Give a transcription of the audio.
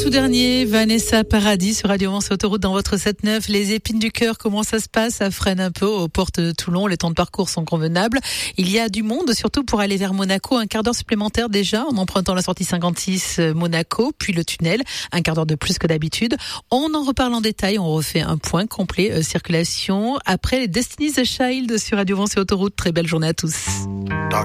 tout dernier, Vanessa Paradis sur Radio Mans Autoroute dans votre 7-9. Les épines du cœur, comment ça se passe? Ça freine un peu aux portes de Toulon. Les temps de parcours sont convenables. Il y a du monde, surtout pour aller vers Monaco. Un quart d'heure supplémentaire déjà en empruntant la sortie 56 Monaco, puis le tunnel. Un quart d'heure de plus que d'habitude. On en reparle en détail. On refait un point complet circulation après les Destiny's Child sur Radio Mans Autoroute. Très belle journée à tous.